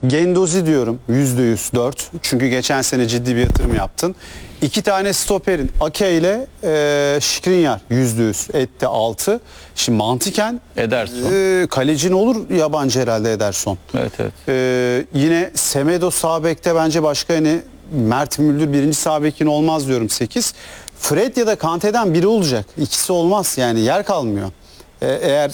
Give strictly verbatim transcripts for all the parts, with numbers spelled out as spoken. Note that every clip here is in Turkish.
Gendozi diyorum yüzde yüz dört. Çünkü geçen sene ciddi bir yatırım yaptın. İki tane stoperin Ake ile e, Skriniar yüzde yüz etti altı. Şimdi mantıken Ederson. E, kalecin olur yabancı herhalde Ederson. Evet evet. E, yine Semedo sağ bekte bence başka hani Mert Müldür birinci sağ bekin olmaz diyorum sekiz. Fred ya da Kante'den biri olacak. İkisi olmaz yani yer kalmıyor. Eğer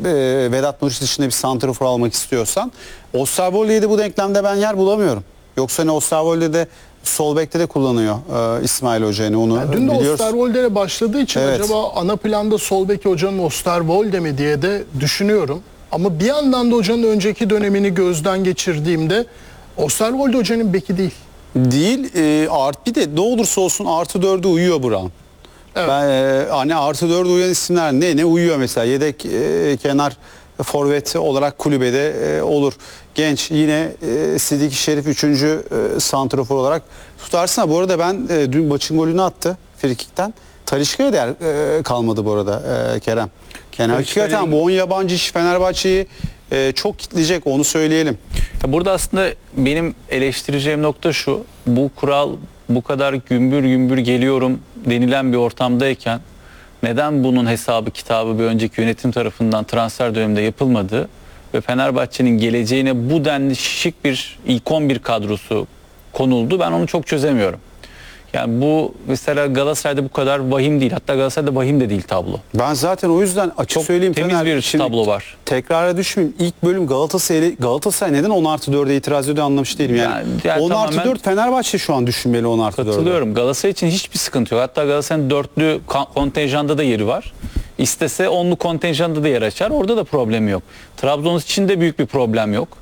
e, Vedat Muriç dışında bir santrafor almak istiyorsan Osterwolde'yi de bu denklemde ben yer bulamıyorum. Yoksa ne Osterwolde de sol bekte de kullanıyor e, İsmail Hoca yani onu Yani dün de biliyoruz. Osterwolde'ye başladığı için Evet. acaba ana planda sol bek hocanın Osterwolde mi diye de düşünüyorum. Ama bir yandan da hocanın önceki dönemini gözden geçirdiğimde Osterwolde hocanın beki değil. Değil e, art bir de ne olursa olsun artı dörde uyuyor Brown. Evet. Ben, e, hani artı dörde uyan isimler ne ne uyuyor mesela yedek e, kenar forvet olarak kulübede e, olur. Genç yine e, Sidiki Şerif üçüncü E, santrafor olarak tutarsın. Bu arada ben e, dün maçın golünü attı frikikten. Talisca'ya değer e, kalmadı bu arada e, Kerem. Yani hakikaten bu on yabancı iş Fenerbahçe'yi e, çok kitleyecek onu söyleyelim. Burada aslında benim eleştireceğim nokta şu. Bu kural bu kadar gümbür gümbür geliyorum denilen bir ortamdayken neden bunun hesabı kitabı bir önceki yönetim tarafından transfer döneminde yapılmadı ve Fenerbahçe'nin geleceğine bu denli şık bir ilk on bir kadrosu konuldu, ben onu çok çözemiyorum. Yani bu mesela Galatasaray'da bu kadar vahim değil. Hatta Galatasaray'da vahim de değil tablo. Ben zaten o yüzden açık Çok söyleyeyim. temiz Fener, bir şimdi tablo var. Tekrara düşmeyeyim. İlk bölüm Galatasaray Galatasaray neden on artı dörde itiraz ediyor anlamış değilim. Yani, Yani- yani on artı tamamen- dört Fenerbahçe şu an düşünmeli on artı dörde. Katılıyorum. Galatasaray için hiçbir sıkıntı yok. Hatta Galatasaray'ın dörtlü kontenjanda da yeri var. İstese onlu kontenjanda da yer açar. Orada da problemi yok. Trabzon için de büyük bir problem yok.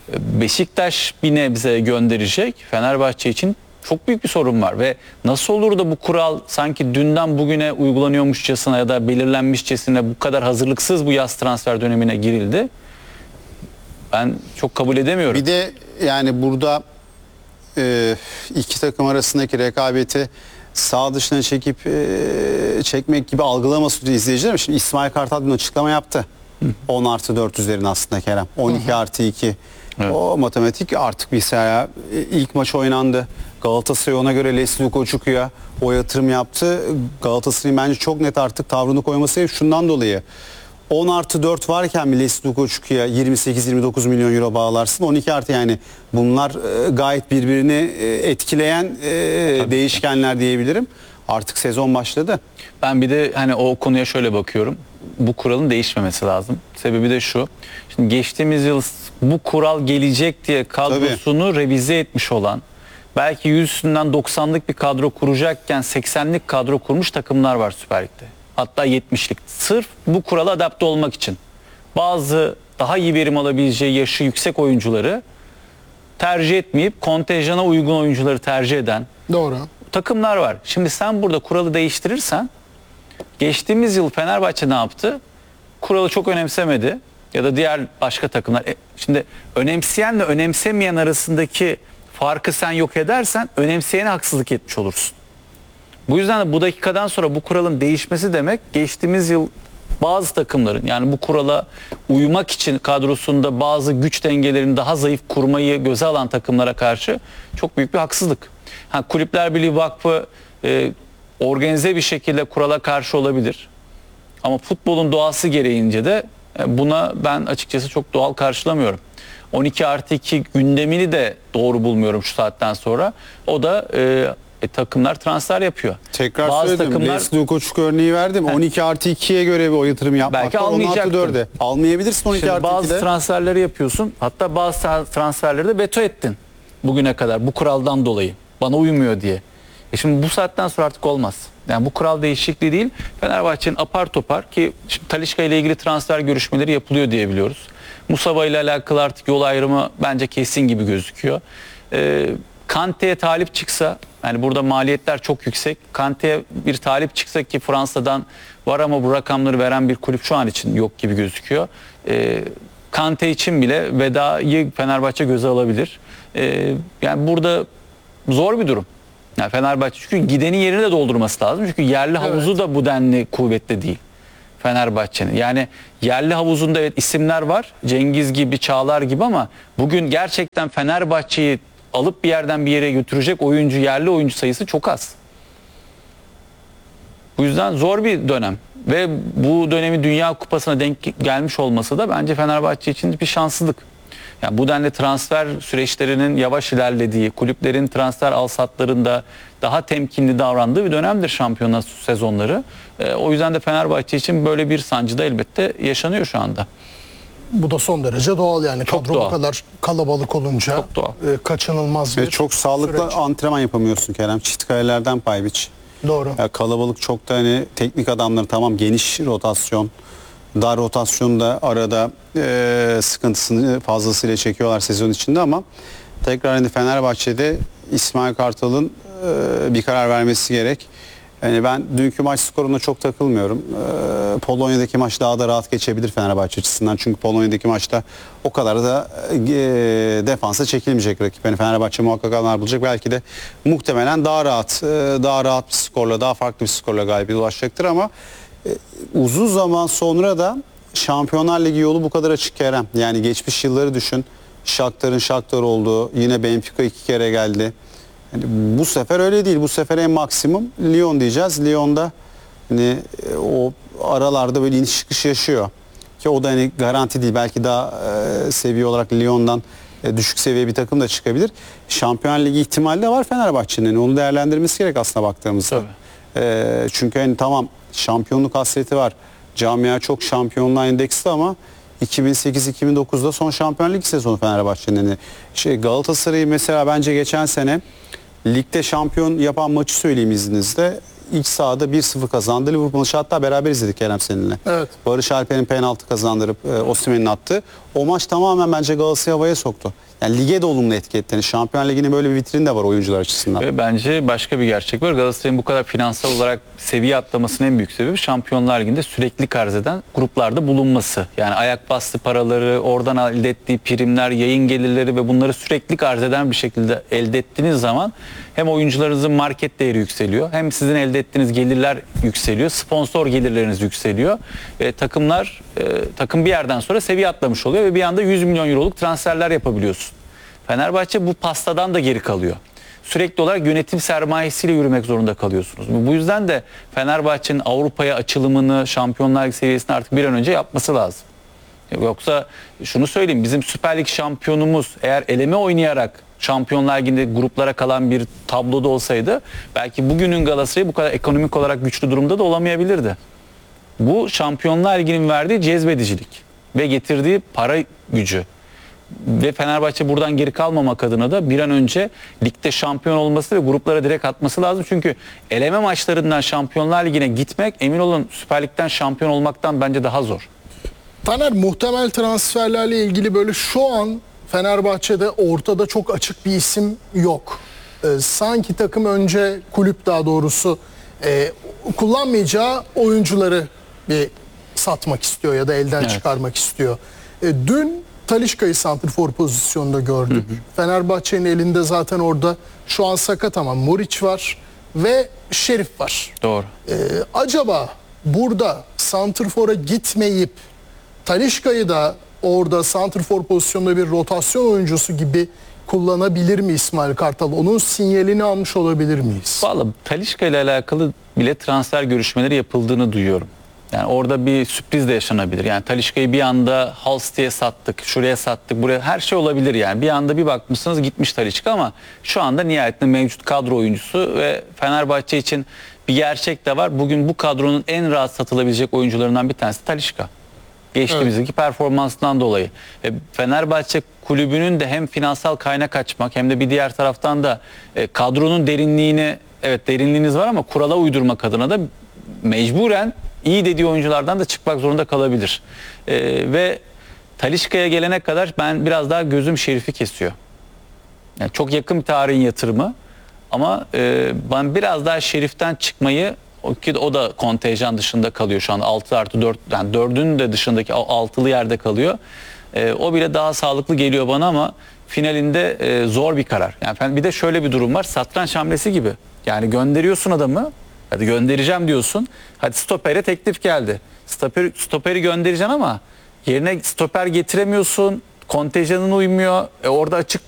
Beşiktaş bir nebze gönderecek. Fenerbahçe için çok büyük bir sorun var ve nasıl olur da bu kural sanki dünden bugüne uygulanıyormuşçasına ya da belirlenmişçesine bu kadar hazırlıksız bu yaz transfer dönemine girildi? Ben çok kabul edemiyorum. Bir de yani burada e, iki takım arasındaki rekabeti sağ dışına çekip e, çekmek gibi algılamasın izleyiciler. Şimdi İsmail Kartal bir açıklama yaptı. on artı dört üzerine aslında Kerem. on iki artı iki. Evet. O matematik artık bir sahaya ilk maç oynandı. Galatasaray ona göre Leslie Koçuklu'ya o yatırım yaptı. Galatasaray'ın bence çok net artık tavrını koyması şundan dolayı. on artı dört varken bile Leslie Koçuklu'ya yirmi sekiz yirmi dokuz milyon euro bağlarsın. on iki artı yani bunlar e, gayet birbirini e, etkileyen e, değişkenler diyebilirim. Artık sezon başladı. Ben bir de hani o konuya şöyle bakıyorum. Bu kuralın değişmemesi lazım. Sebebi de şu. Şimdi geçtiğimiz yıl bu kural gelecek diye kadrosunu Tabii. revize etmiş olan, belki yüzünden doksanlık bir kadro kuracakken seksenlik kadro kurmuş takımlar var Süper Lig'de. Hatta yetmişlik. Sırf bu kurala adapte olmak için. Bazı daha iyi verim alabileceği yaşı yüksek oyuncuları tercih etmeyip kontenjana uygun oyuncuları tercih eden Doğru. takımlar var. Şimdi sen burada kuralı değiştirirsen, geçtiğimiz yıl Fenerbahçe ne yaptı? Kuralı çok önemsemedi ya da diğer başka takımlar. E, şimdi önemseyenle önemsemeyen arasındaki farkı sen yok edersen önemseyene haksızlık etmiş olursun. Bu yüzden de bu dakikadan sonra bu kuralın değişmesi demek geçtiğimiz yıl bazı takımların, yani bu kurala uymak için kadrosunda bazı güç dengelerini daha zayıf kurmayı göze alan takımlara karşı çok büyük bir haksızlık. Ha, Kulüpler Birliği Vakfı e, organize bir şekilde kurala karşı olabilir. Ama futbolun doğası gereğince de e, buna ben açıkçası çok doğal karşılamıyorum. on iki artı iki gündemini de doğru bulmuyorum şu saatten sonra. O da e, e, takımlar transfer yapıyor. Tekrar Bazı söyledim. takımlar Leslie Koçuk örneği verdim. Heh. on iki artı ikiye göre bir o yatırım yapmak. Belki on artı almayacaktın. dörde. Almayabilirsin on iki Şimdi artı bazı ikide. transferleri yapıyorsun. Hatta bazı transferleri de veto ettin bugüne kadar bu kuraldan dolayı. Bana uymuyor diye. E şimdi bu saatten sonra artık olmaz. Yani bu kural değişikliği değil. Fenerbahçe'nin apar topar ki şimdi Talisca ile ilgili transfer görüşmeleri yapılıyor diye biliyoruz. Musaba ile alakalı artık yol ayrımı bence kesin gibi gözüküyor. Ee, Kante'ye talip çıksa, yani burada maliyetler çok yüksek. Kante'ye bir talip çıksa ki Fransa'dan var ama bu rakamları veren bir kulüp şu an için yok gibi gözüküyor. Ee, Kante için bile vedayı Fenerbahçe göze alabilir. Ee, yani burada zor bir durum. Yani Fenerbahçe çünkü gidenin yerini de doldurması lazım. Çünkü yerli havuzu Evet. da bu denli kuvvetli değil. Fenerbahçe'nin. Yani yerli havuzunda evet isimler var. Cengiz gibi, Çağlar gibi ama bugün gerçekten Fenerbahçe'yi alıp bir yerden bir yere götürecek oyuncu, yerli oyuncu sayısı çok az. Bu yüzden zor bir dönem ve bu dönemi Dünya Kupası'na denk gelmiş olması da bence Fenerbahçe için bir şanssızlık. Yani bu denli transfer süreçlerinin yavaş ilerlediği, kulüplerin transfer alsatlarında daha temkinli davrandığı bir dönemdir şampiyonat sezonları. E, o yüzden de Fenerbahçe için böyle bir sancı da elbette yaşanıyor şu anda. Bu da son derece doğal yani. Çok Kadro doğal. bu kadar kalabalık olunca Çok doğal. e, kaçınılmaz bir Ve çok sağlıklı süreç. antrenman yapamıyorsun Kerem. Çift kalelerden pay biç. Doğru. Ya kalabalık çok da hani teknik adamları tamam geniş rotasyon, dar rotasyonda arada e, sıkıntısını fazlasıyla çekiyorlar sezon içinde ama tekrar hani Fenerbahçe'de İsmail Kartal'ın e, bir karar vermesi gerek. Yani ben dünkü maç skoruna çok takılmıyorum. E, Polonya'daki maç daha da rahat geçebilir Fenerbahçe açısından. Çünkü Polonya'daki maçta o kadar da e, defansa çekilmeyecek rakip. Yani Fenerbahçe muhakkak alanlar bulacak. Belki de muhtemelen daha rahat, e, daha rahat bir skorla, daha farklı bir skorla galibiyete ulaşacaktır ama e, uzun zaman sonra da Şampiyonlar Ligi yolu bu kadar açık Kerem. Yani geçmiş yılları düşün. Shakhtar'ın Shakhtar olduğu, yine Benfica iki kere geldi. Yani bu sefer öyle değil. Bu sefer en maksimum Lyon diyeceğiz. Lyon'da hani e, o aralarda böyle iniş çıkış yaşıyor. Ki o da hani garanti değil. Belki daha e, seviye olarak Lyon'dan e, düşük seviye bir takım da çıkabilir. Şampiyonlar Ligi ihtimali de var Fenerbahçe'nin. Yani onu değerlendirmesi gerek aslında baktığımızda. E, çünkü hani tamam şampiyonluk hasreti var. Camia çok şampiyonluğa endeksli ama iki bin sekiz iki bin dokuzda son Şampiyonlar Ligi sezonu Fenerbahçe'nin. Yani şey Galatasaray'ı mesela bence geçen sene ligde şampiyon yapan maçı söyleyeyim izninizle. İlk sahada bir sıfır kazandı. Liverpool maçı hatta beraber izledik Kerem seninle. Evet. Barış Alper'in penaltı kazandırıp e, Osimhen'in attı. O maç tamamen bence Galatasaray'ı havaya soktu. Yani lige de olumlu etki etti. Yani Şampiyonlar Ligi'nin böyle bir vitrini de var oyuncular açısından. Ve bence başka bir gerçek var. Galatasaray'ın bu kadar finansal olarak seviye atlamasının en büyük sebebi Şampiyonlar Ligi'nde sürekli arz eden gruplarda bulunması. Yani ayak bastı paraları, oradan elde ettiği primler, yayın gelirleri ve bunları sürekli arz eden bir şekilde elde ettiğiniz zaman hem oyuncularınızın market değeri yükseliyor, hem sizin elde ettiğiniz gelirler yükseliyor, sponsor gelirleriniz yükseliyor. Ve takımlar e, takım bir yerden sonra seviye atlamış oluyor ve bir anda yüz milyon euroluk transferler yapabiliyorsun. Fenerbahçe bu pastadan da geri kalıyor. Sürekli olarak yönetim sermayesiyle yürümek zorunda kalıyorsunuz. Bu yüzden de Fenerbahçe'nin Avrupa'ya açılımını, Şampiyonlar Ligi seviyesini artık bir an önce yapması lazım. Yoksa şunu söyleyeyim, bizim Süper Lig şampiyonumuz eğer eleme oynayarak Şampiyonlar Ligi'nde gruplara kalan bir tabloda olsaydı belki bugünün Galatasaray'ı bu kadar ekonomik olarak güçlü durumda da olamayabilirdi. Bu Şampiyonlar Ligi'nin verdiği cezbedicilik ve getirdiği para gücü. Ve Fenerbahçe buradan geri kalmamak adına da bir an önce ligde şampiyon olması ve gruplara direkt atması lazım. Çünkü eleme maçlarından Şampiyonlar Ligi'ne gitmek emin olun Süper Lig'den şampiyon olmaktan bence daha zor. Taner, muhtemel transferlerle ilgili böyle şu an Fenerbahçe'de ortada çok açık bir isim yok. Ee, sanki takım önce kulüp daha doğrusu e, kullanmayacağı oyuncuları bir satmak istiyor ya da elden Evet. çıkarmak istiyor. E, dün Talisca'yı santrfor pozisyonunda gördük. Hı hı. Fenerbahçe'nin elinde zaten orada şu an sakat ama Muriç var ve Şerif var. Doğru. Ee, acaba burada santrfora gitmeyip Talisca'yı da orada santrfor pozisyonunda bir rotasyon oyuncusu gibi kullanabilir mi İsmail Kartal? Onun sinyalini almış olabilir miyiz? Vallahi Talisca ile alakalı bile transfer görüşmeleri yapıldığını duyuyorum. Yani orada bir sürpriz de yaşanabilir. Yani Talisca'yı bir anda Halstead'e sattık, şuraya sattık, buraya her şey olabilir yani. Bir anda bir bakmışsınız gitmiş Talisca ama şu anda nihayetinde mevcut kadro oyuncusu ve Fenerbahçe için bir gerçek de var. Bugün bu kadronun en rahat satılabilecek oyuncularından bir tanesi Talisca. Geçtiğimizdeki evet. performansından dolayı. E, Fenerbahçe kulübünün de hem finansal kaynak açmak hem de bir diğer taraftan da e, kadronun derinliğini, evet derinliğiniz var ama kurala uydurmak adına da mecburen iyi dediği oyunculardan da çıkmak zorunda kalabilir. Ee, ve Talisca'ya gelene kadar ben biraz daha gözüm Şerif'i kesiyor. Yani çok yakın bir tarihin yatırımı ama e, ben biraz daha Şerif'ten çıkmayı o ki o da kontenjan dışında kalıyor şu an altı artı dört yani dördünün de dışındaki altılı yerde kalıyor. E, o bile daha sağlıklı geliyor bana ama finalinde e, zor bir karar. Yani bir de şöyle bir durum var. Satranç hamlesi gibi. Yani gönderiyorsun adamı Hadi göndereceğim diyorsun. Hadi stopere teklif geldi. Stoper, stoperi göndereceksin ama yerine stoper getiremiyorsun. Kontenjanın uymuyor. E orada açık